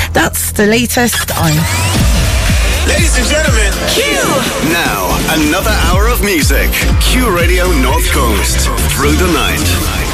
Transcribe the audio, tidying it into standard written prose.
That's the latest. Ladies and gentlemen, Q. Now, another hour of music. Q Radio North Coast. Through the night.